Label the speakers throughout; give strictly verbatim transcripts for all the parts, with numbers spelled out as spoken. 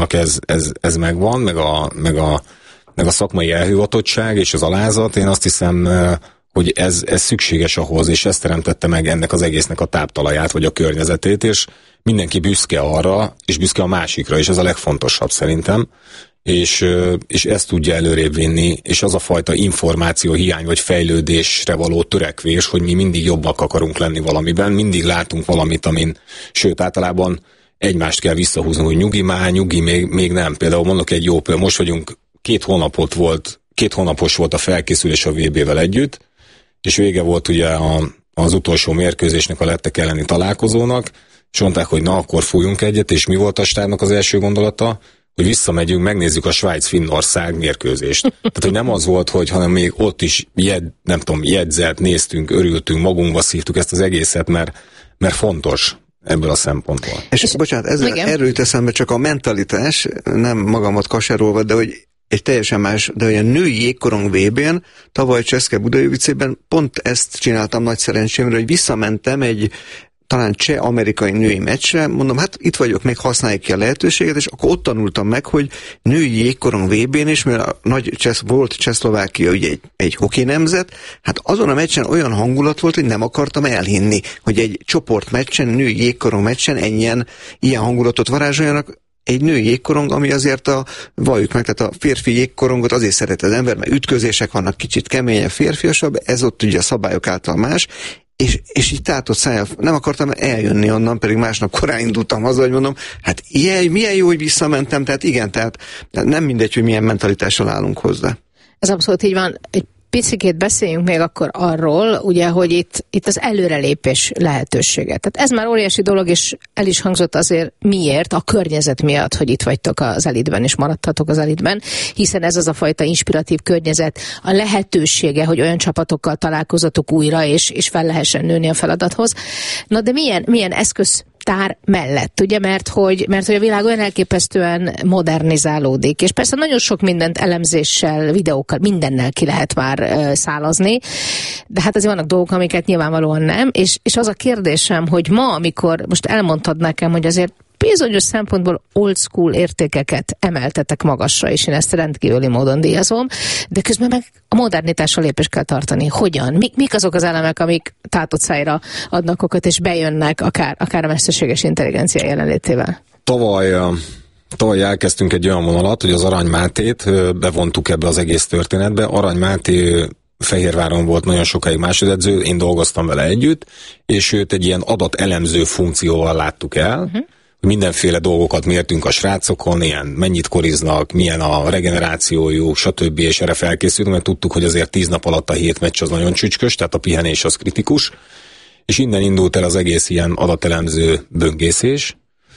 Speaker 1: ez, ez, ez megvan, meg a, meg, a, meg a szakmai elhivatottság és az alázat, én azt hiszem, hogy ez, ez szükséges ahhoz, és ez teremtette meg ennek az egésznek a táptalaját, vagy a környezetét, és mindenki büszke arra, és büszke a másikra, és ez a legfontosabb szerintem, és, és ezt tudja előrébb vinni, és az a fajta információ hiány, vagy fejlődésre való törekvés, hogy mi mindig jobbak akarunk lenni valamiben, mindig látunk valamit, amin, sőt, általában egymást kell visszahúzni, hogy nyugi már, nyugi még, még nem. Például mondok egy jó például, most vagyunk, két hónapot volt, két hónapos volt a felkészülés a vé bével együtt, és vége volt ugye a, az utolsó mérkőzésnek, a lettek elleni találkozónak, és mondták, hogy na, akkor fújjunk egyet, és mi volt a stábnak az első gondolata? Hogy visszamegyünk, megnézzük a Svájc-Finnország mérkőzést. Tehát, hogy nem az volt, hogy hanem még ott is jed, nem tudom, jegyzett, néztünk, örültünk, magunkba szívtuk ezt az egészet, mert, mert fontos ebből a szempontból.
Speaker 2: És, és bocsánat, ezzel, erről jut eszembe csak a mentalitás, nem magamat kasárolva, de hogy egy teljesen más, de olyan női jégkorong vé bén, tavaly Cseszke-Budajovicében pont ezt csináltam nagy szerencsémre, hogy visszamentem egy talán cseh-amerikai női meccsre, mondom, hát itt vagyok, még használjuk ki a lehetőséget, és akkor ott tanultam meg, hogy női jégkorong vé bén is, mert a nagy Csesz, volt Csehszlovákia ugye egy, egy hoki nemzet, hát azon a meccsen olyan hangulat volt, hogy nem akartam elhinni, hogy egy csoportmeccsen, női jégkorong meccsen ennyien ilyen hangulatot varázsoljanak, egy női jégkorong, ami azért a, valljuk meg, tehát a férfi jégkorongot azért szeret az ember, mert ütközések vannak, kicsit keményebb, férfiasabb, ez ott ugye a szabályok által más, és, és így tátott szájjal nem akartam eljönni onnan, pedig másnap korán indultam haza, hogy mondom, hát ilyen, milyen jó, hogy visszamentem, tehát igen, tehát nem mindegy, hogy milyen mentalitással állunk hozzá.
Speaker 3: Ez abszolút így van. Egy picikét beszéljünk még akkor arról, ugye, hogy itt, itt az előrelépés lehetősége. Tehát ez már óriási dolog, és el is hangzott azért miért, a környezet miatt, hogy itt vagytok az elitben, és maradtatok az elitben, hiszen ez az a fajta inspiratív környezet, a lehetősége, hogy olyan csapatokkal találkozatok újra, és, és fel lehessen nőni a feladathoz. Na de milyen, milyen eszköz tár mellett, ugye, mert hogy, mert hogy a világ olyan elképesztően modernizálódik, és persze nagyon sok mindent elemzéssel, videókkal, mindennel ki lehet már uh, szálazni, de hát azért vannak dolgok, amiket nyilvánvalóan nem, és, és az a kérdésem, hogy ma, amikor most elmondtad nekem, hogy azért bizonyos szempontból old school értékeket emeltetek magasra, és én ezt rendkívüli módon díjazom, de közben meg a modernitással lépést kell tartani. Hogyan? Mik, mik azok az elemek, amik tátott szájra adnak okot, és bejönnek akár, akár a mesterséges intelligencia jelenlétével?
Speaker 1: Tavaly, tavaly elkezdtünk egy olyan vonalat, hogy az Arany Mátét bevontuk ebbe az egész történetbe. Arany Máté Fehérváron volt nagyon sokáig másodedző, én dolgoztam vele együtt, és őt egy ilyen adatelemző funkcióval láttuk el, uh-huh. Mindenféle dolgokat mértünk a srácokon, ilyen mennyit koriznak, milyen a regenerációjuk, stb. És erre felkészültünk, mert tudtuk, hogy azért tíz nap alatt a hét meccs az nagyon csücskös, tehát a pihenés az kritikus, és innen indult el az egész ilyen adatelemző böngészés,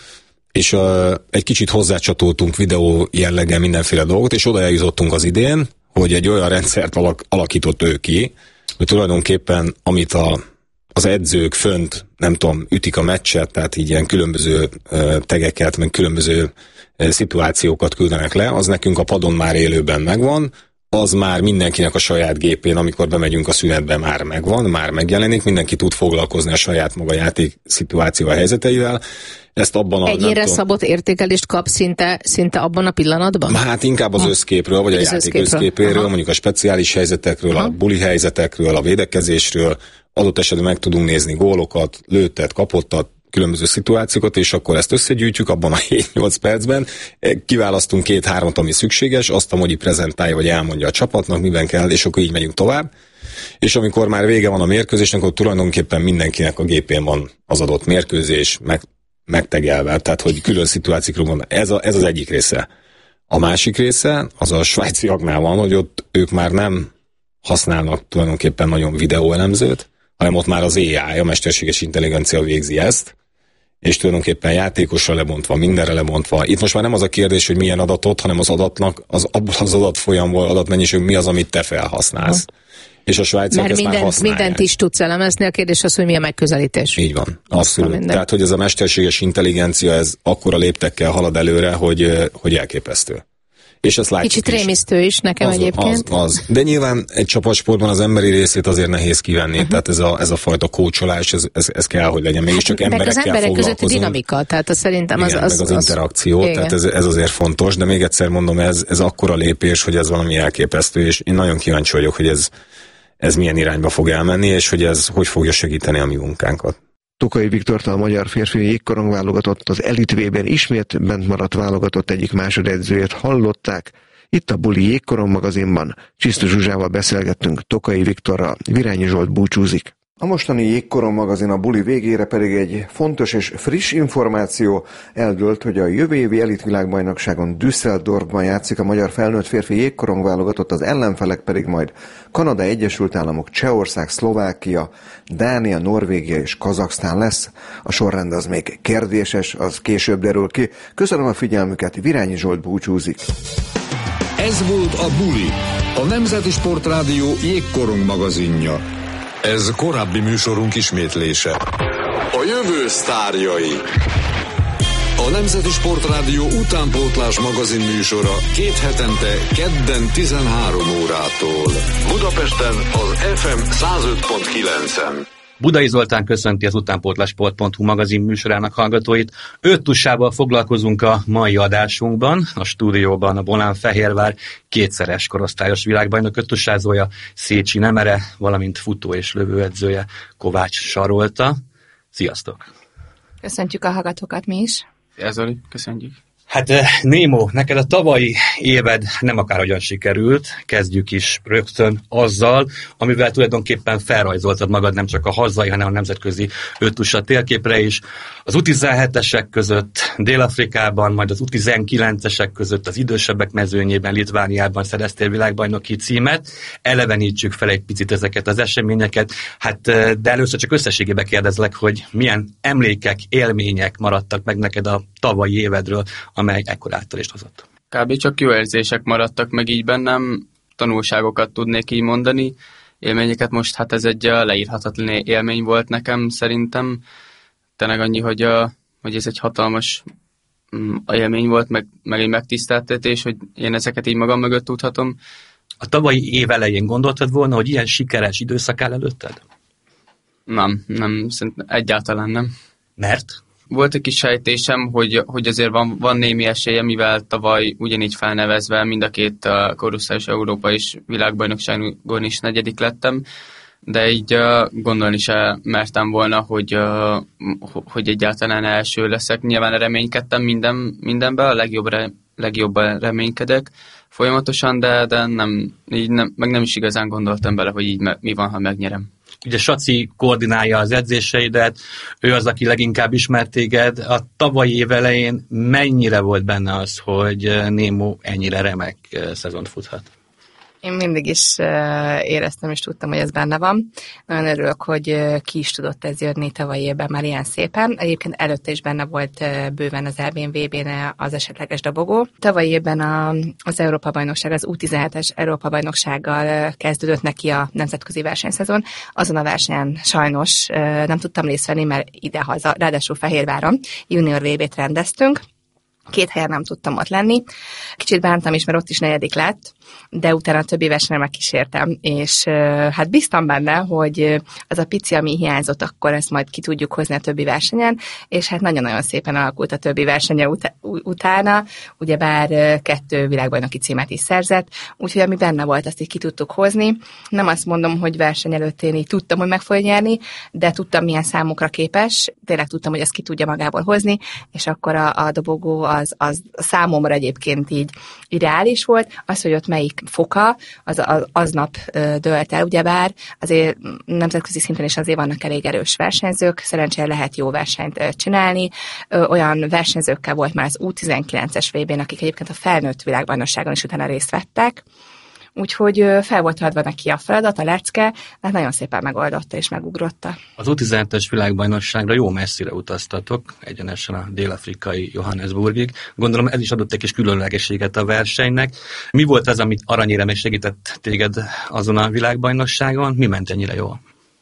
Speaker 1: és uh, egy kicsit hozzácsatoltunk videó jellegen mindenféle dolgot, és oda eljutottunk az idén, hogy egy olyan rendszert alak, alakított ő ki, hogy tulajdonképpen amit a az edzők fönt, nem tudom, ütik a meccset, tehát így ilyen különböző uh, tegeket, meg különböző uh, szituációkat küldenek le, az nekünk a padon már élőben megvan, az már mindenkinek a saját gépén, amikor bemegyünk a szünetbe, már megvan, már megjelenik, mindenki tud foglalkozni a saját maga játék szituáció helyzeteivel. Ezt abban a,
Speaker 3: egyére szabott értékelést kap szinte, szinte abban a pillanatban?
Speaker 1: Hát inkább az ha. összképről, vagy a játék összképről, összképéről, Aha. mondjuk a speciális helyzetekről, Aha. a buli helyzetekről, a védekezésről, adott esetben meg tudunk nézni gólokat, lőttet, kapottat, különböző szituációkat, és akkor ezt összegyűjtjük abban a hét-nyolc percben, kiválasztunk két-hármat, ami szükséges, azt a Mogyi prezentálja, vagy elmondja a csapatnak, miben kell, és akkor így megyünk tovább. És amikor már vége van a mérkőzésnek, akkor tulajdonképpen mindenkinek a gépén van az adott mérkőzés, meg, megtegelve, tehát hogy külön szituációkról van. Ez, a, ez az egyik része. A másik része, az a svájciaknál van, hogy ott ők már nem használnak tulajdonképpen nagyon videóelemzőt, hanem ott már az á i, a mesterséges intelligencia végzi ezt, és tulajdonképpen játékosra lebontva, mindenre lebontva. Itt most már nem az a kérdés, hogy milyen adatot, hanem az adatnak, az abból az adatfolyamból, adatmennyiség, mi az, amit te felhasználsz. Ha. És a svájciak ezt
Speaker 3: minden,
Speaker 1: már használják.
Speaker 3: Mindent is tudsz elemezni, a kérdés az, hogy mi a megközelítés.
Speaker 1: Így van, abszolút. Tehát, hogy ez a mesterséges intelligencia, ez akkora léptekkel halad előre, hogy, hogy elképesztő. És ezt látjuk
Speaker 3: Kicsit
Speaker 1: is.
Speaker 3: rémisztő is nekem
Speaker 1: az,
Speaker 3: egyébként.
Speaker 1: Az, az. De nyilván egy csapatsportban az emberi részét azért nehéz kivenni, uh-huh. tehát ez a, ez a fajta kócsolás, ez, ez, ez kell, hogy legyen. Mégiscsak hát, emberekkel
Speaker 3: meg az emberek közötti dinamika, tehát az szerintem az...
Speaker 1: Igen,
Speaker 3: az,
Speaker 1: meg az,
Speaker 3: az
Speaker 1: interakció, az, tehát ez, ez azért fontos, de még egyszer mondom, ez, ez akkora lépés, hogy ez valami elképesztő, és én nagyon kíváncsi vagyok, hogy ez, ez milyen irányba fog elmenni, és hogy ez hogy fogja segíteni a mi munkánkat.
Speaker 2: Tokai Viktort, a magyar férfi jégkorong válogatott, az Elitvében ismét bent maradt válogatott egyik másodedzőjét hallották. Itt a Buli Jégkorong magazinban Csisztus Zsuzsával beszélgettünk, Tokai Viktorral, Virányi Zsolt búcsúzik. A mostani Jégkorong magazin a buli végére pedig egy fontos és friss információ. Eldőlt, hogy a jövő évi elitvilágbajnokságon Düsseldorfban játszik a magyar felnőtt férfi jégkorong válogatott, az ellenfelek pedig majd Kanada, Egyesült Államok, Csehország, Szlovákia, Dánia, Norvégia és Kazaksztán lesz. A sorrend az még kérdéses, az később derül ki. Köszönöm a figyelmüket, Virányi Zsolt búcsúzik.
Speaker 4: Ez volt a Buli, a Nemzeti Sportrádió jégkorong magazinja. Ez korábbi műsorunk ismétlése. A jövő sztárjai. A Nemzeti Sportrádió utánpótlás magazin műsora két hetente kedden tizenhárom órától. Budapesten az ef em száz öt pont kilencen.
Speaker 5: Budai Zoltán köszönti az utánpótlásport pont hu magazin műsorának hallgatóit. Öt tussával foglalkozunk a mai adásunkban. A stúdióban a Volán-Fehérvár kétszeres korosztályos világbajnok öttussázója Szécsi Nemere, valamint futó és lövőedzője Kovács Sarolta. Sziasztok!
Speaker 6: Köszöntjük a hallgatókat mi is.
Speaker 7: Szia Zoli, köszönjük!
Speaker 5: Hát Némo, neked a tavalyi éved nem akárhogyan sikerült, kezdjük is rögtön azzal, amivel tulajdonképpen felrajzoltad magad nem csak a hazai, hanem a nemzetközi öttusa térképre is. Az u tizenhetesek között Dél-Afrikában, majd az u tizenkilencesek között az idősebbek mezőnyében, Litvániában szereztél világbajnoki címet. Elevenítsük fel egy picit ezeket az eseményeket, hát de először csak összességébe kérdezlek, hogy milyen emlékek, élmények maradtak meg neked a tavalyi évedről, amely ekkor áttörést hozott.
Speaker 7: Kb. Csak jó érzések maradtak meg így bennem, tanulságokat tudnék így mondani, élményeket most, hát ez egy leírhatatlan élmény volt nekem szerintem. Tényleg annyi, hogy, a, hogy ez egy hatalmas élmény volt, meg, meg egy megtiszteltetés, hogy én ezeket így magam mögött tudhatom.
Speaker 5: A tavalyi év elején gondoltad volna, hogy ilyen sikeres időszak áll előtted?
Speaker 7: Nem, nem, szerintem egyáltalán nem.
Speaker 5: Mert?
Speaker 7: Volt egy kis sejtésem, hogy, hogy azért van, van némi esélye, mivel tavaly ugyanígy felnevezve mind a két uh, korosztályos Európa és világbajnokságon is negyedik lettem, de így uh, gondolni se mertem volna, hogy, uh, hogy egyáltalán első leszek. Nyilván reménykedtem minden, mindenben, a legjobbra, legjobban reménykedek folyamatosan, de, de nem, így nem, meg nem is igazán gondoltam bele, hogy így me, mi van, ha megnyerem.
Speaker 5: Ugye Saci koordinálja az edzéseidet, ő az, aki leginkább ismert téged. A tavalyi év elején mennyire volt benne az, hogy Némo ennyire remek szezont futhat?
Speaker 6: Én mindig is éreztem és tudtam, hogy ez benne van. Nagyon örülök, hogy ki is tudott ez jönni tavalyi évben már ilyen szépen. Egyébként előtte is benne volt bőven az é bé en vé bén az esetleges dobogó. Tavalyi évben a, az Európa-bajnokság, az u tizenhetes Európa-bajnoksággal kezdődött neki a nemzetközi versenyszezon. Azon a versenyen sajnos nem tudtam részt venni, mert idehaza, ráadásul Fehérváron junior vé bét rendeztünk. Két helyen nem tudtam ott lenni. Kicsit bántam is, mert ott is negyedik lett, de utána a többi versenyre megkísértem, és hát bíztam benne, hogy az a pici, ami hiányzott, akkor ezt majd ki tudjuk hozni a többi versenyen, és hát nagyon-nagyon szépen alakult a többi versenye ut- utána, ugyebár kettő világbajnoki címet is szerzett, úgyhogy ami benne volt, azt így ki tudtuk hozni. Nem azt mondom, hogy verseny előtt én így tudtam, hogy meg fogja nyerni, de tudtam, milyen számokra képes, tényleg tudtam, hogy ezt ki tudja magából hozni, és akkor a, a dobogó az, az számomra egyébként így ideális volt. Az, hogy ott melyik foka, az, az aznap dölt el, ugyebár azért nemzetközi szinten is azért vannak elég erős versenyzők, szerencsére lehet jó versenyt csinálni. Olyan versenyzőkkel volt már az u tizenkilences vé bén, akik egyébként a felnőtt világbajnokságon is utána részt vettek. Úgyhogy fel volt adva neki a feladat, a lecke, de nagyon szépen megoldotta és megugrotta.
Speaker 5: Az u tizenhetes világbajnokságra jó messzire utaztatok, egyenesen a dél-afrikai Johannesburgig. Gondolom ez is adott egy kis különlegességet a versenynek. Mi volt az, amit aranyéremre segített téged azon a világbajnokságon? Mi ment ennyire jól?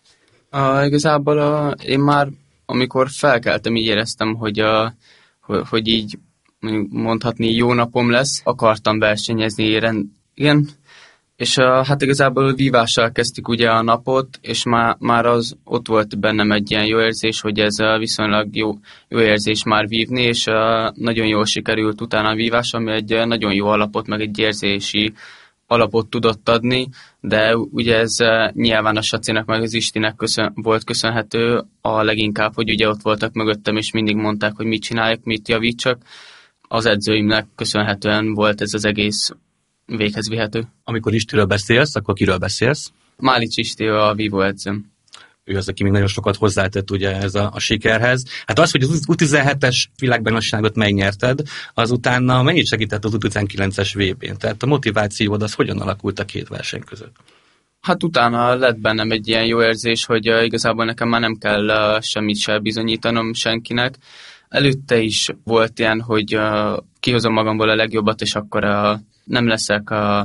Speaker 7: Uh, igazából uh, én már, amikor felkeltem, így éreztem, hogy, uh, hogy, hogy így mondhatni jó napom lesz. Akartam versenyezni, rend... igen, és uh, hát igazából vívással kezdtük ugye a napot, és már, már az ott volt bennem egy ilyen jó érzés, hogy ez uh, viszonylag jó, jó érzés már vívni, és uh, nagyon jól sikerült utána a vívás, ami egy uh, nagyon jó alapot, meg egy érzési alapot tudott adni, de ugye ez uh, nyilván a Sacinak meg az Istinek köszön, volt köszönhető a leginkább, hogy ugye ott voltak mögöttem, és mindig mondták, hogy mit csináljak, mit javítsak. Az edzőimnek köszönhetően volt ez az egész véghez vihető.
Speaker 5: Amikor Istiről beszélsz, akkor kiről beszélsz?
Speaker 7: Málics Isti a vívó edzőm.
Speaker 5: Ő az, aki még nagyon sokat hozzátett ugye ez a, a sikerhez. Hát az, hogy az U tizenhetes világbajnokságot megnyerted, az utána mennyit segített az U tizenkilences vé bén? Tehát a motivációd az hogyan alakult a két verseny között?
Speaker 7: Hát utána lett bennem egy ilyen jó érzés, hogy uh, igazából nekem már nem kell uh, semmit se bizonyítanom senkinek. Előtte is volt ilyen, hogy uh, kihozom magamból a legjobbat, és akkor uh, nem leszek a,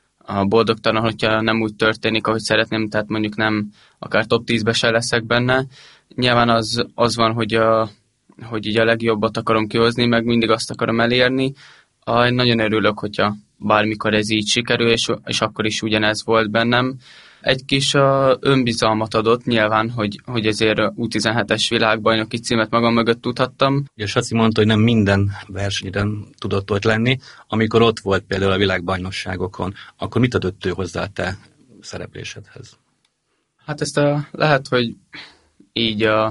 Speaker 7: a boldogtalan, hogyha nem úgy történik, ahogy szeretném, tehát mondjuk nem akár top tízbe se leszek benne. Nyilván az, az van, hogy, a, hogy így a legjobbat akarom kihozni, meg mindig azt akarom elérni. Én nagyon örülök, hogyha bármikor ez így sikerül, és, és akkor is ugyanez volt bennem. Egy kis uh, önbizalmat adott nyilván, hogy, hogy ezért U tizenhetes világbajnoki címet magam mögött tudhattam.
Speaker 5: Ugye Saci mondta, hogy nem minden versenyben tudott ott lenni. Amikor ott volt például a világbajnokságokon, akkor mit adott ő hozzá a te szereplésedhez?
Speaker 7: Hát ezt a, lehet, hogy így a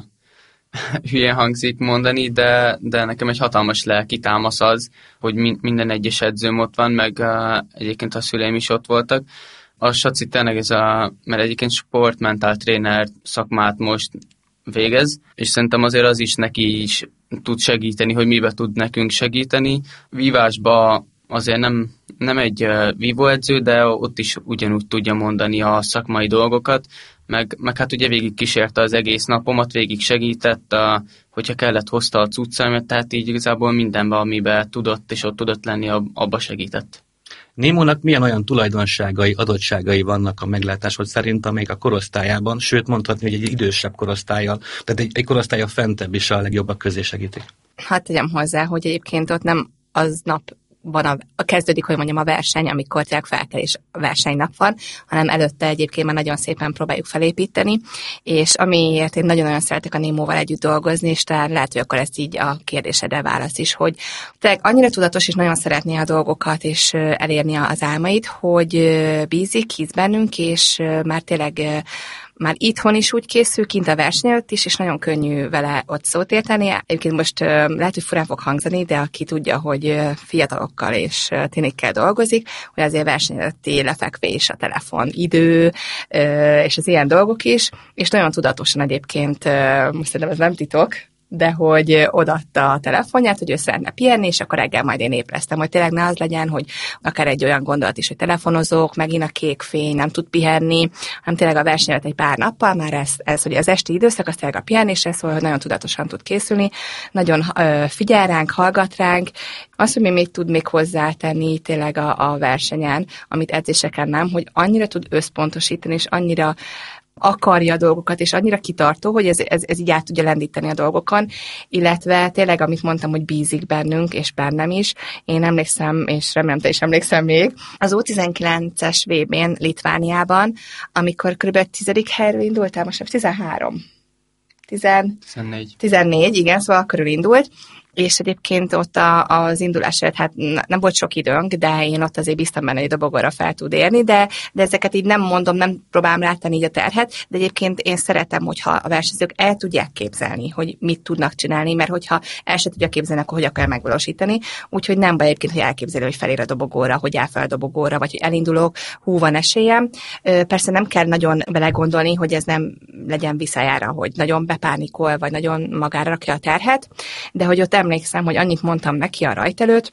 Speaker 7: hülyén hangzik mondani, de, de nekem egy hatalmas lelki támasz az, hogy min, minden egyes edzőm ott van, meg uh, egyébként a szüleim is ott voltak. A Saci tényleg ez a, mert egyébként sportmentál tréner szakmát most végez, és szerintem azért az is neki is tud segíteni, hogy mibe tud nekünk segíteni. Vívásba azért nem, nem egy vívóedző, de ott is ugyanúgy tudja mondani a szakmai dolgokat, meg, meg hát ugye végig kísérte az egész napomat, végig segített, a, hogyha kellett, hozta a cuccaimat, tehát így igazából mindenben, amiben tudott, és ott tudott lenni, abba segített.
Speaker 5: Némónak milyen olyan tulajdonságai, adottságai vannak a meglátásod szerint, amelyek a korosztályában, sőt mondhatni, hogy egy idősebb korosztállyal, tehát egy, egy korosztálya fentebb is a legjobbak közé segítik?
Speaker 6: Hát tegyem hozzá, hogy egyébként ott nem aznap van a, a kezdődik, hogy mondjam, a verseny, amikor tényleg felkelés versenynap van, hanem előtte egyébként már nagyon szépen próbáljuk felépíteni, és amiért én nagyon-nagyon szeretek a Némóval együtt dolgozni, és talán lehet, hogy akkor ezt így a kérdésedre válasz is, hogy tényleg annyira tudatos, és nagyon szeretné a dolgokat, és elérni az álmait, hogy bízik, hisz bennünk, és már tényleg már itthon is úgy készül, kint a verseny előtt is, és nagyon könnyű vele ott szót érteni. Egyébként most lehet, hogy furán fog hangzani, de aki tudja, hogy fiatalokkal és tinikkel dolgozik, hogy azért verseny előtti lefekvés, a telefon, idő, és az ilyen dolgok is, és nagyon tudatosan egyébként, most szerintem ez nem titok, de hogy odaadta a telefonját, hogy ő szeretne pihenni, és akkor reggel majd én ébresztem, hogy tényleg ne az legyen, hogy akár egy olyan gondolat is, hogy telefonozok, megint a kék fény, nem tud pihenni, hanem tényleg a verseny előtt egy pár nappal már ez, ez hogy az esti időszak, az tényleg a pihenésre szól, hogy nagyon tudatosan tud készülni, nagyon ö, figyel ránk, hallgat ránk, azt, hogy mi még tud még hozzátenni tényleg a, a versenyen, amit edzéseken nem, hogy annyira tud összpontosítani, és annyira akarja a dolgokat, és annyira kitartó, hogy ez, ez, ez így át tudja lendíteni a dolgokon, illetve tényleg, amit mondtam, hogy bízik bennünk, és bennem is. Én emlékszem, és remélem, te is emlékszem még, az U tizenkilences vé bén Litvániában, amikor kb. tizedik helyről indultál, most nem tizenhárom.
Speaker 7: tizennégy.
Speaker 6: tizennégy, igen, szóval körül indult, és egyébként ott a, az indulás előtt, hát nem volt sok időnk, de én ott azért bíztam benne, hogy dobogóra fel tud érni, de, de ezeket így nem mondom, nem próbálom rátenni így a terhet, de egyébként én szeretem, hogyha a versenyzők el tudják képzelni, hogy mit tudnak csinálni, mert hogyha el se tudja képzelni, akkor hogy akar megvalósítani, úgyhogy nem baj egyébként, hogy elképzelni, hogy felér a dobogóra, hogy áll fel a dobogóra, vagy hogy elindulok, hú, van esélyem. Persze nem kell nagyon belegondolni, hogy ez nem legyen visszajára, hogy nagyon bepánikol, vagy nagyon magára rakja a terhet, de hogy ott emlékszem, hogy annyit mondtam neki a rajt előtt,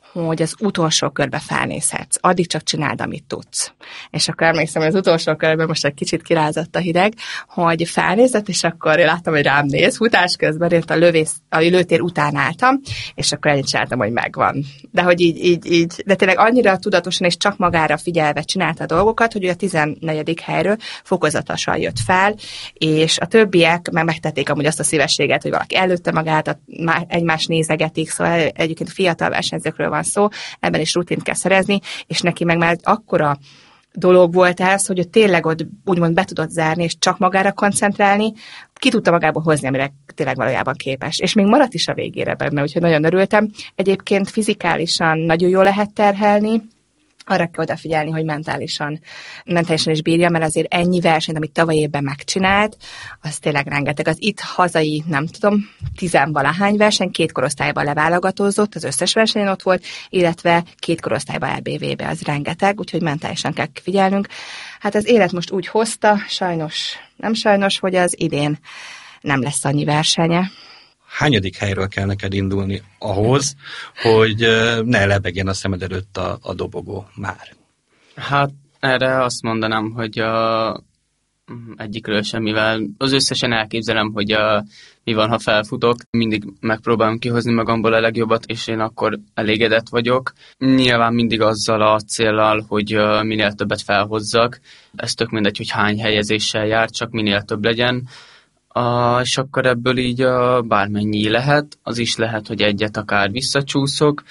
Speaker 6: hogy az utolsó körbe felnézhetsz. Addig csak csináld, amit tudsz. És akkor emlékszem, hogy az utolsó körben most egy kicsit kirázott a hideg, hogy felnézett, és akkor én láttam, hogy rám néz. Futás közben én a, lövész, a lőtér után álltam, és akkor ennyit csináltam, hogy megvan. De hogy így, így, így, de tényleg annyira tudatosan és csak magára figyelve csinálta a dolgokat, hogy ő a tizennegyedik helyről fokozatosan jött fel, és a többiek meg megtették amúgy azt a szívességet, hogy valaki előtte magát, egymást nézegetik, szóval egyébként fiatal versenyzőkről van szó, ebben is rutint kell szerezni, és neki meg már akkora dolog volt ez, hogy ő tényleg ott úgymond be tudott zárni, és csak magára koncentrálni, ki tudta magából hozni, amire tényleg valójában képes. És még maradt is a végére benne, úgyhogy nagyon örültem. Egyébként fizikálisan nagyon jól lehet terhelni, arra kell odafigyelni, hogy mentálisan, mentálisan is bírja, mert azért ennyi versenyt, amit tavaly évben megcsinált, az tényleg rengeteg. Az itt hazai, nem tudom, tizenvalahány verseny, két korosztályban leválogatózott, az összes versenyen ott volt, illetve két korosztályban é bé vé-be, az rengeteg, úgyhogy mentálisan kell figyelnünk. Hát az élet most úgy hozta, sajnos, nem sajnos, hogy az idén nem lesz annyi versenye.
Speaker 5: Hányadik helyről kell neked indulni ahhoz, hogy ne lebegjen a szemed előtt a, a dobogó már?
Speaker 7: Hát erre azt mondanám, hogy a, egyikről semmivel. Az összesen elképzelem, hogy a, mi van, ha felfutok. Mindig megpróbálom kihozni magamból a legjobbat, és én akkor elégedett vagyok. Nyilván mindig azzal a céllal, hogy minél többet felhozzak. Ez tök mindegy, hogy hány helyezéssel jár, csak minél több legyen. Uh, és akkor ebből így uh, bármennyi lehet, az is lehet, hogy egyet akár visszacsúszok,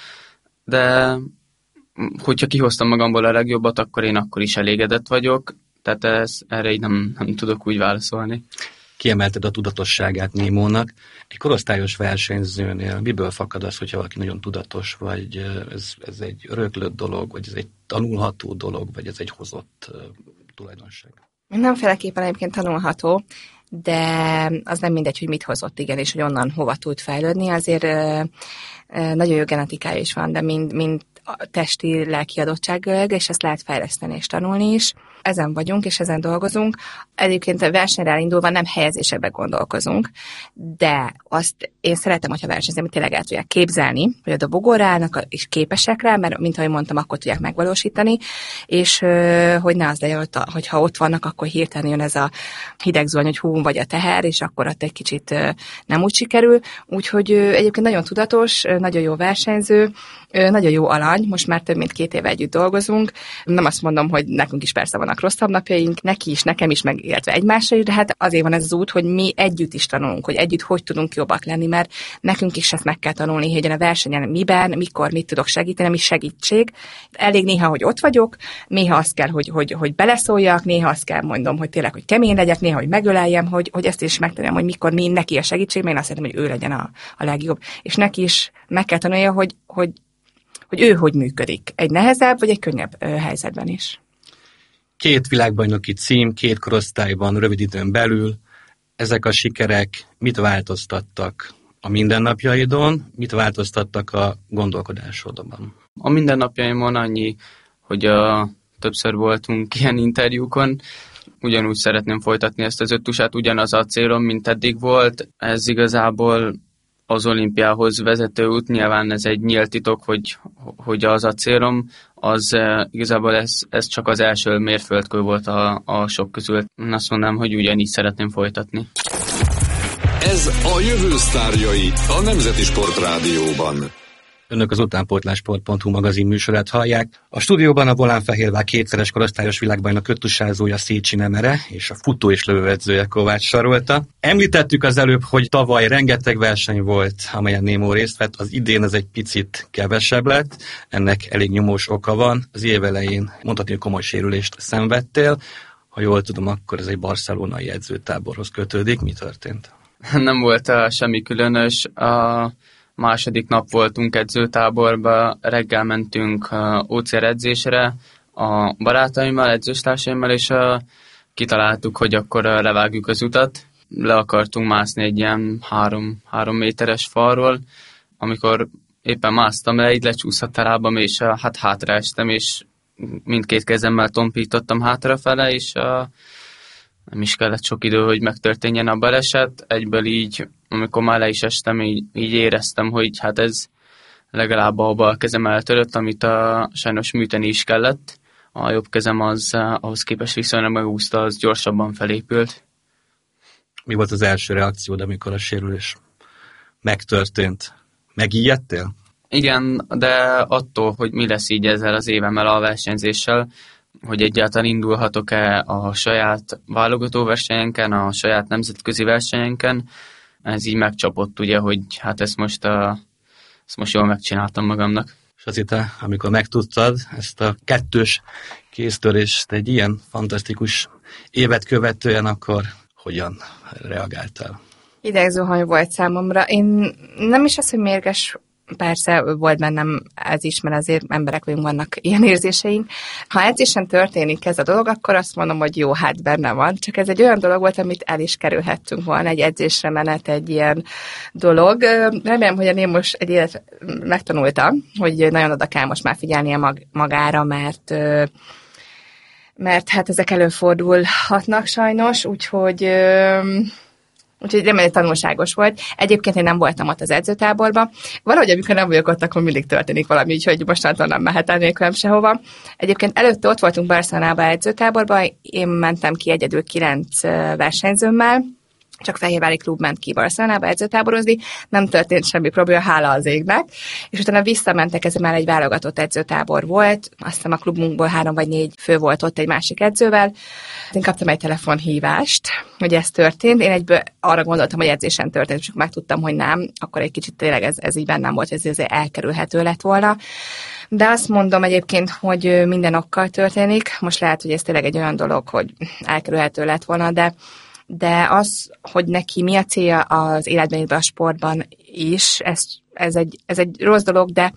Speaker 7: de hogyha kihoztam magamból a legjobbat, akkor én akkor is elégedett vagyok, tehát ez, erre így nem, nem tudok úgy válaszolni.
Speaker 5: Kiemelted a tudatosságát Némónak. Egy korosztályos versenyzőnél miből fakad az, hogyha valaki nagyon tudatos, vagy ez, ez egy öröklött dolog, vagy ez egy tanulható dolog, vagy ez egy hozott uh, tulajdonság?
Speaker 6: Mindenféleképpen egyébként tanulható, de az nem mindegy, hogy mit hozott, igen, és hogy onnan hova tud fejlődni. Azért ö, ö, nagyon jó genetikája is van, de mind, mind testi, lelki adottsággal, és ezt lehet fejleszteni és tanulni is. Ezen vagyunk, és ezen dolgozunk. Egyébként a versenyre elindulva nem helyezésekbe gondolkozunk, de azt én szeretem, hogyha versenyzők tényleg el tudják képzelni, hogy a dobogóra állnak, és képesek rá, mert mint ahogy mondtam, akkor tudják megvalósítani, és hogy ne az legyen, hogyha ott vannak, akkor hirtelen jön ez a hideg zuhany, hogy hú, vagy a teher, és akkor ott egy kicsit nem úgy sikerül. Úgyhogy egyébként nagyon tudatos, nagyon jó versenyző, nagyon jó alany, most már több mint két éve együtt dolgozunk. Nem azt mondom, hogy nekünk is persze vannak rosszabb napjaink, neki is, nekem is, meg illetve egymásra is, de hát azért van ez az út, hogy mi együtt is tanulunk, hogy együtt hogy tudunk jobbak lenni, mert nekünk is ezt meg kell tanulni, hogy a versenyen miben, mikor, mit tudok segíteni, mi segítség. Elég néha, hogy ott vagyok, néha azt kell, hogy, hogy, hogy beleszóljak, néha azt kell mondom, hogy tényleg, hogy kemény legyek, néha, hogy megöleljem, hogy, hogy ezt is megtanuljam, hogy mikor mi neki a segítség, mert én azt szeretném, hogy ő legyen a, a legjobb. És neki is meg kell tanulja, hogy, hogy hogy ő hogy működik. Egy nehezebb, vagy egy könnyebb ö, helyzetben is.
Speaker 5: Két világbajnoki cím, két korosztályban, rövid időn belül. Ezek a sikerek mit változtattak a mindennapjaidon, mit változtattak a gondolkodásodban?
Speaker 7: A mindennapjaimon annyi, hogy a, többször voltunk ilyen interjúkon, ugyanúgy szeretném folytatni ezt az öttusát, ugyanaz a célom, mint eddig volt. Ez igazából az olimpiához vezető út, nyilván ez egy nyílt titok, hogy, hogy az a célom, az igazából ez, ez csak az első mérföldkő volt a, a sok közül. Azt mondanám, hogy ugyanígy szeretném folytatni.
Speaker 4: Ez a jövő sztárjai a Nemzeti Sportrádióban.
Speaker 5: Önök az utánpótlásport pont hu magazin műsorát hallják. A stúdióban a volánfehérvár kétszeres korosztályos világbajnok öttusázója Széchenyi Emere és a futó és lövőedzője Kovács Sarolta. Említettük az előbb, hogy tavaly rengeteg verseny volt, amelyen Némó részt vett, az idén ez egy picit kevesebb lett, ennek elég nyomós oka van. Az év elején mondhatni, hogy komoly sérülést szenvedtél. Ha jól tudom, akkor ez egy barcelonai edzőtáborhoz kötődik. Mi történt?
Speaker 7: Nem volt uh, semmi különös. A második nap voltunk edzőtáborba, reggel mentünk uh, ó cé er edzésre a barátaimmal, edzőstársaimmal, és uh, kitaláltuk, hogy akkor uh, levágjuk az utat. Le akartunk mászni egy ilyen három, három méteres falról. Amikor éppen másztam le, így lecsúszott a lábam, és uh, hát hátraestem, és mindkét kezemmel tompítottam hátrafele, és uh, nem is kellett sok idő, hogy megtörténjen a baleset. Egyből így, amikor már le is estem, így, így éreztem, hogy hát ez, legalább a bal kezem eltörött, amit a, sajnos műteni is kellett. A jobb kezem az ahhoz képest viszonylag megúszta, az gyorsabban felépült.
Speaker 5: Mi volt az első reakciód, amikor a sérülés megtörtént? Megijedtél?
Speaker 7: Igen, de attól, hogy mi lesz így ezzel az évemmel a versenyzéssel, hogy egyáltalán indulhatok-e a saját válogató versenyenken, a saját nemzetközi versenyenken, ez így megcsapott, ugye, hogy hát ezt most, a, ezt most jól megcsináltam magamnak.
Speaker 5: És azért, te, amikor megtudtad ezt a kettős kéztörést egy ilyen fantasztikus évet követően, akkor hogyan reagáltál?
Speaker 6: Idegzuhany volt számomra. Én nem is az, hogy mérges, persze volt bennem ez is, mert azért emberek vagyunk, vannak ilyen érzéseink. Ha edzésen történik ez a dolog, akkor azt mondom, hogy jó, hát benne van. Csak ez egy olyan dolog volt, amit el is kerülhettünk volna, egy edzésre menet, egy ilyen dolog. Remélem, hogy én most egy élet megtanultam, hogy nagyon oda kell most már figyelnie mag- magára, mert mert hát ezek előfordulhatnak sajnos, úgyhogy Úgyhogy remélem, hogy tanulságos volt. Egyébként én nem voltam ott az edzőtáborban. Valahogy, amikor nem vagyok ott, akkor mindig történik valami, úgyhogy mostantól nem mehet nélkülem sehova. Egyébként előtte ott voltunk Barcelonában edzőtáborban, én mentem ki egyedül kilenc versenyzőmmel, csak Fehérvári klub ment ki Barcelonába edzőtáborozni, nem történt semmi probléma, hála az égnek, és utána visszamentek, ez már egy válogatott edzőtábor volt, azt hiszem a klubunkból három vagy négy fő volt ott egy másik edzővel. Én kaptam egy telefonhívást, hogy ez történt, én egyből arra gondoltam, hogy edzésen történt, és megtudtam, hogy nem, akkor egy kicsit tényleg ez, ez így bennem volt, ez azért elkerülhető lett volna. De azt mondom egyébként, hogy minden okkal történik, most lehet, hogy ez tényleg egy olyan dolog, hogy elkerülhető lett volna, de de az, hogy neki mi a célja az életben, a sportban is, ez, ez, egy, ez egy rossz dolog, de,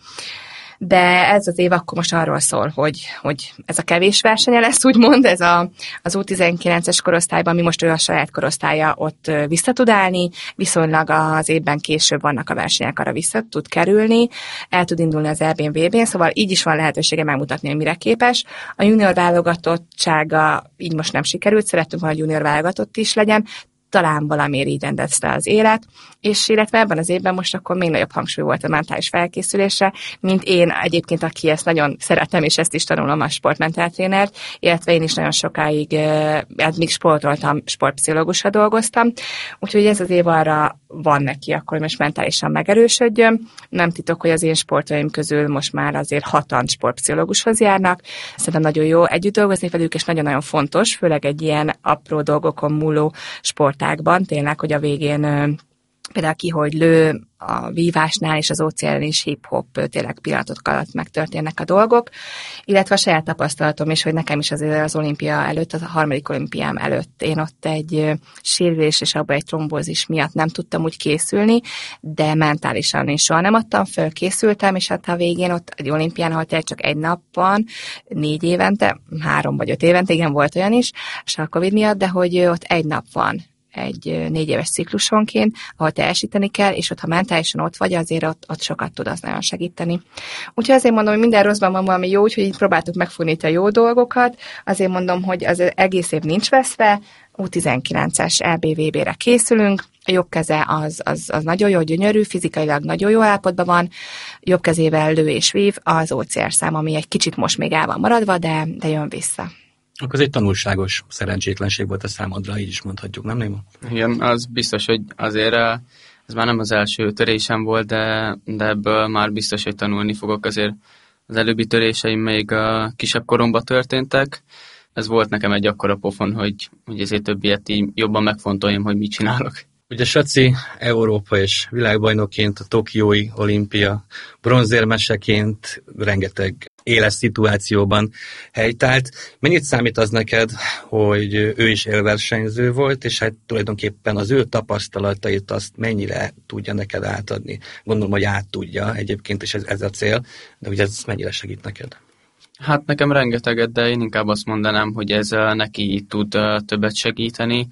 Speaker 6: de ez az év akkor most arról szól, hogy, hogy ez a kevés versenye lesz, úgymond, ez a, az U tizenkilences korosztályban, mi most ő a saját korosztálya ott vissza tud állni, viszonylag az évben később vannak a versenyek, arra vissza tud kerülni, el tud indulni az é bé vé bén, szóval így is van lehetősége megmutatni, hogy mire képes. A junior válogatottsága így most nem sikerült, szerettünk volna, hogy junior válogatott is legyen, talán valamiért így rendezte az élet, és illetve ebben az évben most akkor még nagyobb hangsúly volt a mentális felkészülésre, mint én egyébként, aki ezt nagyon szeretem, és ezt is tanulom a sportmentáltrénert, illetve én is nagyon sokáig, hát még sportoltam, sportpszichológusra dolgoztam, úgyhogy ez az év arra van neki, akkor hogy most mentálisan megerősödjön. Nem titok, hogy az én sportoljaim közül most már azért hatan sportpszichológushoz járnak. Szerintem nagyon jó együtt dolgozni velük, és nagyon-nagyon fontos, főleg egy ilyen apró dolgokon múló sportágban, tényleg, hogy a végén például ki, hogy lő, a vívásnál és az óceánon is hip-hop tényleg pillanatok alatt megtörténnek a dolgok, illetve a saját tapasztalatom is, hogy nekem is azért az olimpia előtt, az a harmadik olimpiám előtt én ott egy sérülés és abban egy trombózis miatt nem tudtam úgy készülni, de mentálisan én soha nem adtam föl, készültem, és hát a végén ott egy olimpián, ahol tényleg csak egy nap van, négy évente, három vagy öt évente, igen, volt olyan is, és a Covid miatt, de hogy ott egy nap van, egy négy éves ciklusonként, ahol teljesíteni kell, és ott, ha mentálisan ott vagy, azért ott, ott sokat tud az nagyon segíteni. Úgyhogy azért mondom, hogy minden rosszban van valami jó, úgyhogy így próbáltuk megfogni itt a jó dolgokat. Azért mondom, hogy az egész év nincs veszve, U tizenkilences é bé vé bé-re készülünk, a jobb keze az, az, az nagyon jó, gyönyörű, fizikailag nagyon jó állapotban van, jobb kezével lő és vív, az o cé er szám, ami egy kicsit most még el van maradva, de, de jön vissza.
Speaker 5: Akkor ez egy tanulságos szerencsétlenség volt a számodra, így is mondhatjuk, nem Néma?
Speaker 7: Igen, az biztos, hogy azért ez már nem az első törésem volt, de, de ebből már biztos, hogy tanulni fogok. Azért az előbbi töréseim még a kisebb koromban történtek. Ez volt nekem egy akkora pofon, hogy, hogy ezért több ilyet így jobban megfontoljam, hogy mit csinálok.
Speaker 5: Ugye Saci Európa és világbajnokként, a tokiói olimpia bronzérmeseként rengeteg éles szituációban helytált. Mennyit számít az neked, hogy ő is élversenyző volt, és hát tulajdonképpen az ő tapasztalatait azt mennyire tudja neked átadni? Gondolom, hogy át tudja egyébként, és ez, ez a cél, de ugye ez mennyire segít neked?
Speaker 7: Hát nekem rengeteget, de én inkább azt mondanám, hogy ez neki tud többet segíteni,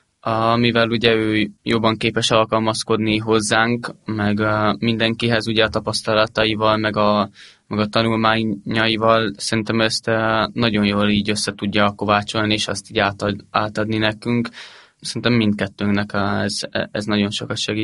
Speaker 7: mivel ugye ő jobban képes alkalmazkodni hozzánk, meg mindenkihez ugye a tapasztalataival, meg a, meg a tanulmányaival, szerintem ezt nagyon jól így össze tudja kovácsolni, és azt így átad, átadni nekünk. Szerintem mindkettőnknek ez, ez nagyon sokat segít.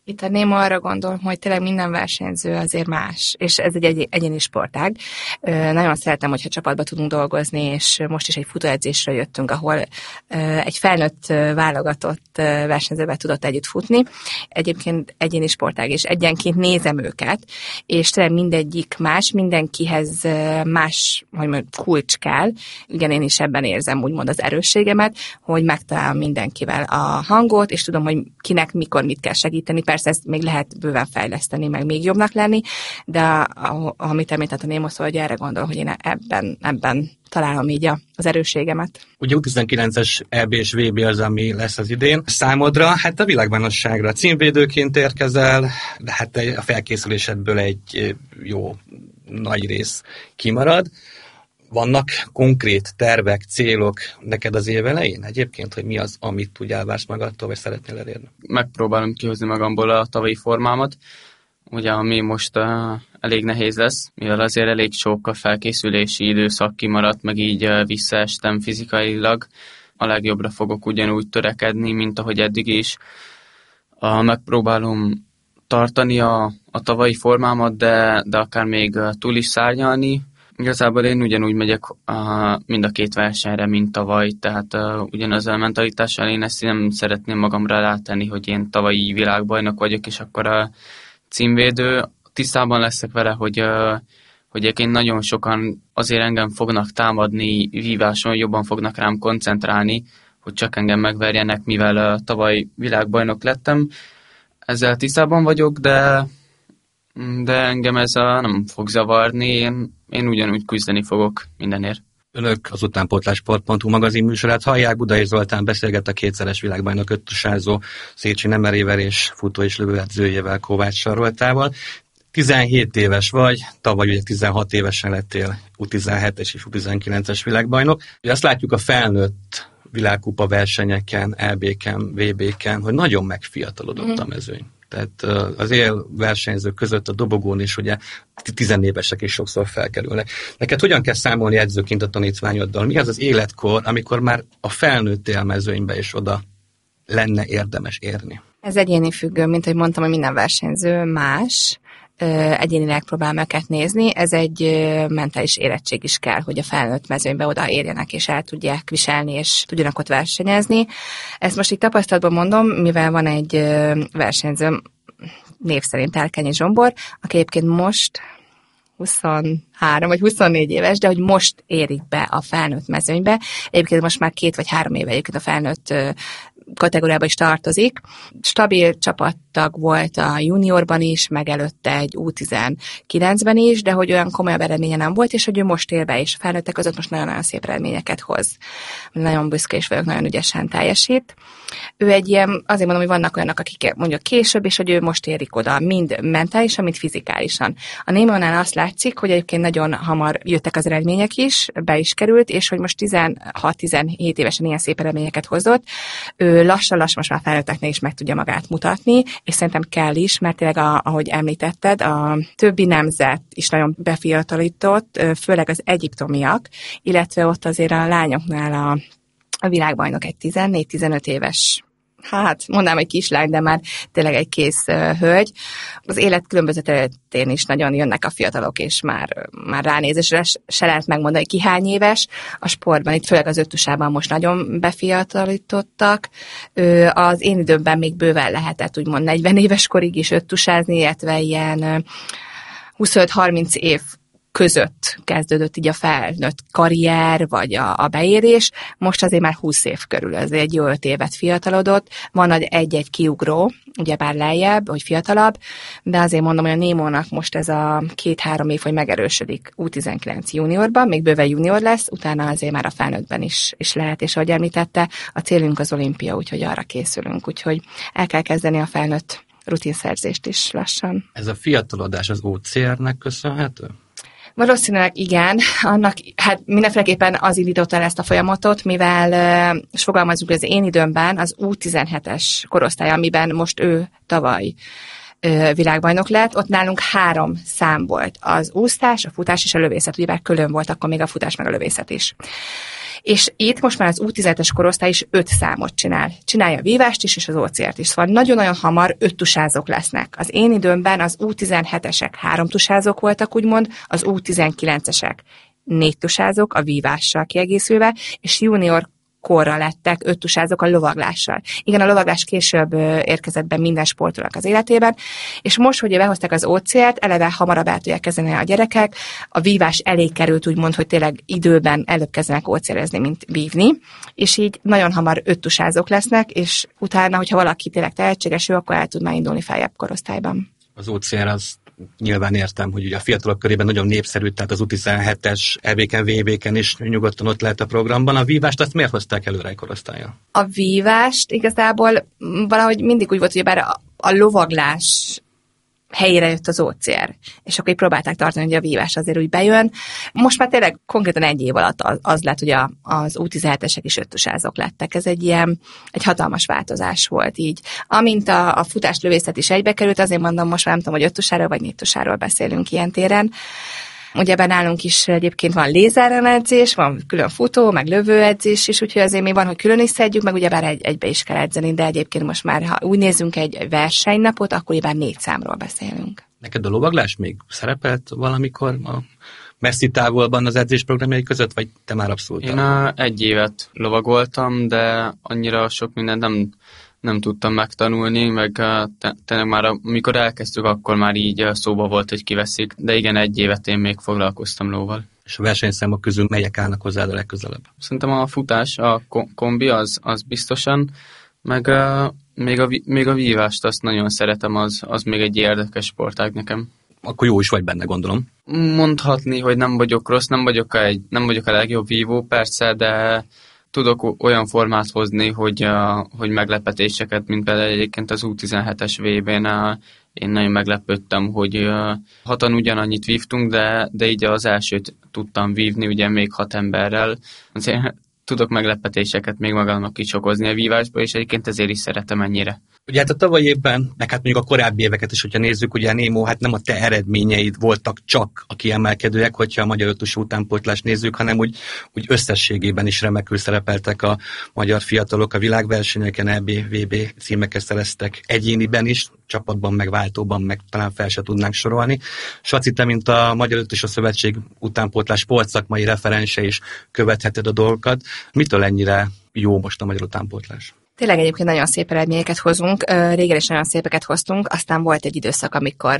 Speaker 6: Itt a Néma arra gondol, hogy tényleg minden versenyző azért más, és ez egy, egy egyéni sportág. Nagyon szeretem, hogyha csapatba tudunk dolgozni, és most is egy futóedzésre jöttünk, ahol egy felnőtt válogatott versenyzővel tudott együtt futni. Egyébként egyéni sportág, és egyenként nézem őket, és tényleg mindegyik más, mindenkihez más, hogy mondjam, kulcs kell. Igen, én is ebben érzem úgymond az erősségemet, hogy megtalálom mindenkivel a hangot, és tudom, hogy kinek mikor mit kell segíteni. Persze ezt még lehet bőven fejleszteni, meg még jobbnak lenni, de amit említett a Némo, szóval, hogy erre gondol, hogy én ebben, ebben találom így az erősségemet.
Speaker 5: Ugye U tizenkilences é bé és vé bé az, ami lesz az idén. Számodra, hát a világbajnokságra címvédőként érkezel, de hát a felkészülésedből egy jó nagy rész kimarad. Vannak konkrét tervek, célok neked az év elején egyébként, hogy mi az, amit úgy elvársz magadtól, vagy szeretnél elérni?
Speaker 7: Megpróbálom kihozni magamból a tavalyi formámat, ugye ami most uh, elég nehéz lesz, mivel azért elég sok a felkészülési időszak kimaradt, meg így uh, visszaestem fizikailag. A legjobbra fogok ugyanúgy törekedni, mint ahogy eddig is. Uh, megpróbálom tartani a, a tavalyi formámat, de, de akár még uh, túl is szárnyalni. Igazából én ugyanúgy megyek uh, mind a két versenyre, mint tavaly, tehát uh, ugyanaz a mentalitással én ezt nem szeretném magamra rátenni, hogy én tavalyi világbajnok vagyok, és akkor a címvédő. Tisztában leszek vele, hogy, uh, hogy egyébként nagyon sokan azért engem fognak támadni víváson, jobban fognak rám koncentrálni, hogy csak engem megverjenek, mivel uh, tavaly világbajnok lettem. Ezzel tisztában vagyok, de, de engem ez uh, nem fog zavarni, én Én ugyanúgy küzdeni fogok mindenért.
Speaker 5: Önök az utánpótlás.sport pont hu magazin műsorát hallják. Budai Zoltán beszélget a kétszeres világbajnok öttusázó Széchenyi Nemerével és futó és lövőedzőjével, Kovács Saroltával. tizenhét éves vagy, tavaly ugye tizenhat évesen lettél U tizenhetes és U tizenkilences világbajnok. Ugye azt látjuk a felnőtt világkupa versenyeken, é bé-ken, vé bé-ken, hogy nagyon megfiatalodott a mezőny. Tehát az él versenyzők között a dobogón is ugye tizenévesek is sokszor felkerülnek. Neked hogyan kell számolni edzőként a tanítványoddal? Mi az az életkor, amikor már a felnőtt élmezőnybe is oda lenne érdemes érni?
Speaker 6: Ez egyéni függő, mint ahogy mondtam, hogy minden versenyző más, egyénileg próbál őket nézni. Ez egy mentális érettség is kell, hogy a felnőtt mezőnybe oda érjenek, és el tudják viselni, és tudjanak ott versenyezni. Ezt most így tapasztalatban mondom, mivel van egy versenyző, név szerint Elkenyi Zsombor, aki egyébként most huszonhárom vagy huszonnégy éves, de hogy most érik be a felnőtt mezőnybe. Egyébként most már két vagy három éve egyébként a felnőtt kategóriába is tartozik. Stabil csapattag volt a juniorban is, meg előtte egy U tizenkilencben is, de hogy olyan komolyabb eredménye nem volt, és hogy ő most él be, és a felnőttek között most nagyon-nagyon szép eredményeket hoz. Nagyon büszke is vagyok, nagyon ügyesen teljesít. Ő egy ilyen, azért mondom, hogy vannak olyanok, akik mondjuk később, és hogy ő most érik oda, mind mentálisan, mind fizikálisan. A Némonál azt látszik, hogy egyébként nagyon hamar jöttek az eredmények is, be is került, és hogy most tizenhat-tizenhét évesen ilyen szép eredményeket hozott. Ő lassan-lassan most már felnőtteknél is meg tudja magát mutatni, és szerintem kell is, mert tényleg, a, ahogy említetted, a többi nemzet is nagyon befiatalított, főleg az egyiptomiak, illetve ott azért a lányoknál a, a világbajnok egy tizennégy-tizenöt éves, hát mondanám, hogy kislány, de már tényleg egy kész uh, hölgy. Az élet különböző területén is nagyon jönnek a fiatalok, és már, már ránézésre se lehet megmondani, ki hány éves. A sportban, itt főleg az öttusában most nagyon befiatalítottak. Ö, az én időmben még bőven lehetett úgymond negyven éves korig is öttusázni, illetve ilyen huszonöt-harminc év között kezdődött így a felnőtt karrier, vagy a, a beérés. Most azért már húsz év körül, ez egy jó öt évet fiatalodott. Van egy-egy kiugró, ugyebár lejjebb, hogy fiatalabb, de azért mondom, hogy a Némónak most ez a két-három év, hogy megerősödik U tizenkilenc juniorban, még bőven junior lesz, utána azért már a felnőttben is, is lehet, és ahogy említette, a célunk az olimpia, úgyhogy arra készülünk, úgyhogy el kell kezdeni a felnőtt rutinszerzést is lassan.
Speaker 5: Ez a fiatalodás az ó cé er-nek köszönhető?
Speaker 6: Valószínűleg igen, annak, hát mindenféleképpen az indította el ezt a folyamatot, mivel, és fogalmazunk, az én időmben az U tizenhetes korosztály, amiben most ő tavaly világbajnok lett, ott nálunk három szám volt. Az úszás, a futás és a lövészet. Ugyebár külön volt akkor még a futás meg a lövészet is. És itt most már az U tizenhetes korosztály is öt számot csinál. Csinálja a vívást is, és az ó cé er-t is. Szóval nagyon-nagyon hamar öt tusázók lesznek. Az én időmben az U tizenhetesek három tusázók voltak, úgymond, az U tizenkilencesek négy tusázók, a vívással kiegészülve, és junior korra lettek öt tusázók a lovaglással. Igen, a lovaglás később érkezett be minden sportolónak az életében, és most, hogy behozták az ó cé er-t, eleve hamarabb el tudják kezdeni a gyerekek, a vívás elé került úgymond, hogy tényleg időben előbb kezdenek ó cé er-ezni, mint vívni, és így nagyon hamar öt tusázók lesznek, és utána, hogyha valaki tényleg tehetséges, ő akkor el tud már indulni feljebb korosztályban.
Speaker 5: Az ó cé er az nyilván értem, hogy ugye a fiatalok körében nagyon népszerű, tehát az U tizenhetes é bé-ken, vé bé-ken is nyugodtan ott lehet a programban. A vívást azt miért hozták előre egy korosztályon?
Speaker 6: A vívást igazából valahogy mindig úgy volt, hogy bár a, a lovaglás helyére jött az ó cé er, és akkor így próbálták tartani, hogy a vívás azért úgy bejön. Most már tényleg konkrétan egy év alatt az, az lett, hogy a, az U tizenhetesek is öttusázok lettek. Ez egy ilyen, egy hatalmas változás volt így. Amint a, a futás lövészet is egybe került, azért mondom, most már nem tudom, hogy öttusáról vagy négytusáról beszélünk ilyen téren. Ugye nálunk is egyébként van lézeren edzés, van külön futó, meg lövőedzés is, úgyhogy azért még van, hogy külön is szedjük, meg ugyebár egy, egybe is kell edzeni, de egyébként most már, ha úgy nézzünk egy versenynapot, akkor ugyebár négy számról beszélünk.
Speaker 5: Neked a lovaglás még szerepelt valamikor a messzi távolban az edzésprogramjai között, vagy te már abszolút?
Speaker 7: Én a, egy évet lovagoltam, de annyira sok mindent nem nem tudtam megtanulni, meg te, tényleg már amikor elkezdtük, akkor már így szóba volt, hogy kiveszik, de igen, egy évet én még foglalkoztam lóval.
Speaker 5: És a versenyszámok közül melyek állnak hozzád a legközelebb?
Speaker 7: Szerintem a futás, a kombi az, az biztosan, meg uh, még, a, még a vívást azt nagyon szeretem, az, az még egy érdekes sportág nekem.
Speaker 5: Akkor jó is vagy benne, gondolom.
Speaker 7: Mondhatni, hogy nem vagyok rossz, nem vagyok a, egy, nem vagyok a legjobb vívó, persze, de tudok olyan formát hozni, hogy, uh, hogy meglepetéseket, mint például egyébként az U tizenhetes vé bén uh, én nagyon meglepődtem, hogy uh, hatan ugyanannyit vívtunk, de, de így az elsőt tudtam vívni, ugye még hat emberrel. Azért tudok meglepetéseket még magamnak kicsokozni a vívásba, és egyébként ezért is szeretem ennyire.
Speaker 5: Ugye hát a tavalyi évben, meg hát mondjuk a korábbi éveket is, hogyha nézzük, ugye Némó, hát nem a te eredményeid voltak csak a kiemelkedőek, hogyha a magyar öttusú utánpótlást nézzük, hanem úgy, úgy összességében is remekül szerepeltek a magyar fiatalok a világversenyeken, é bé, vé bé címeket szereztek egyéniben is, csapatban, meg váltóban, meg talán fel se tudnánk sorolni. Saci, te, mint a Magyar Öttusú Szövetség utánpótlás sportszakmai referense is követheted a dolgokat. Mitől ennyire jó most a magyar utánpótlás?
Speaker 6: Tényleg egyébként nagyon szép eredményeket hozunk, régen is nagyon szépeket hoztunk, aztán volt egy időszak, amikor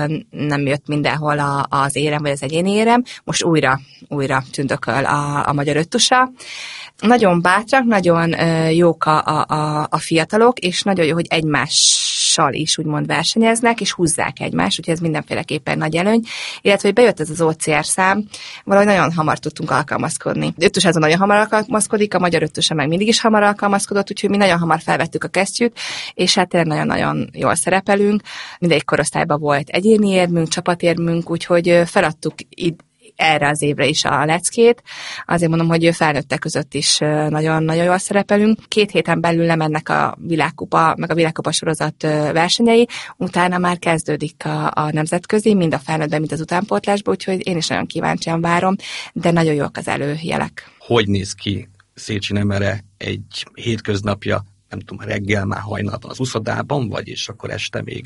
Speaker 6: nem jött mindenhol a, az érem, vagy az egyéni érem, most újra, újra tündököl a, a magyar öttusa. Nagyon bátrak, nagyon jók a, a, a fiatalok, és nagyon jó, hogy egymással is úgymond versenyeznek, és húzzák egymást, úgyhogy ez mindenféleképpen nagy előny. Illetve, hogy bejött ez az ó cé er szám, valahogy nagyon hamar tudtunk alkalmazkodni. Öttus azon nagyon hamar alkalmazkodik, a magyar öttusa meg mindig is hamar alkalmazkodott, úgyhogy mi nagyon hamar felvettük a kesztyűt, és hát tényleg nagyon-nagyon jól szerepelünk. Mindegyik korosztályban volt egyéni érmünk, csapatérmünk, úgyhogy feladtuk itt erre az évre is a leckét. Azért mondom, hogy felnőttek között is nagyon-nagyon jól szerepelünk. Két héten belül lemennek a világkupa, meg a világkupa sorozat versenyei, utána már kezdődik a, a nemzetközi, mind a felnőttben, mind az utánpótlásban, úgyhogy én is nagyon kíváncsian várom, de nagyon jók az előjelek.
Speaker 5: Hogy néz ki Széchenyi Emere egy hétköznapja, nem tudom, reggel már hajnalban az uszodában, vagy és akkor este még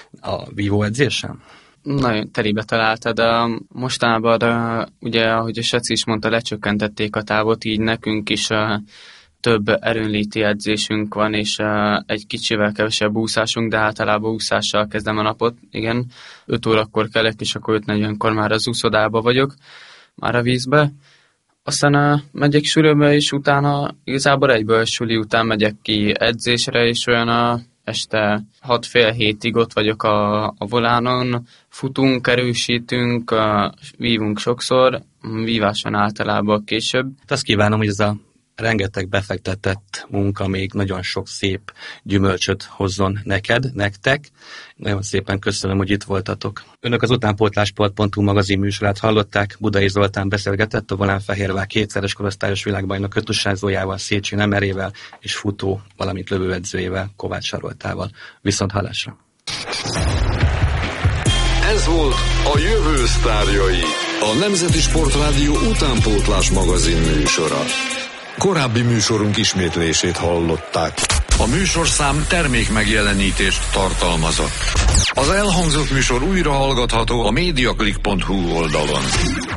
Speaker 5: a vívóedzésen?
Speaker 7: Nagyon terébe találtad. Mostanában, ugye, ahogy a Saci is mondta, lecsökkentették a távot, így nekünk is több erőnléti edzésünk van, és egy kicsivel kevesebb úszásunk, de általában úszással kezdem a napot. Igen, öt órakor kelek, és akkor öt negyvenkor már az úszodába vagyok, már a vízbe. Aztán megyek suliba, és utána igazából egyből suli után megyek ki edzésre, és olyan a este hat fél hétig ott vagyok a, a volánon, futunk, erősítünk, a, vívunk sokszor, víváson általában később.
Speaker 5: Azt kívánom, hogy ez a rengeteg befektetett munka még nagyon sok szép gyümölcsöt hozzon neked, nektek. Nagyon szépen köszönöm, hogy itt voltatok. Önök az utánpótlásport pont hu magazin műsorát hallották. Budai Zoltán beszélgetett a Volánfehérvár kétszeres korosztályos világbajnok öttusázójával, Széchenyi Emerével és futó, valamint lövőedzőjével, Kovács Saroltával. Viszont hallásra!
Speaker 4: Ez volt a Jövő sztárjai, a Nemzeti Sportrádió utánpótlás magazin műsora. Korábbi műsorunk ismétlését hallották. A műsorszám termék megjelenítést tartalmazott. Az elhangzott műsor újra hallgatható a mediaclick pont hu oldalon.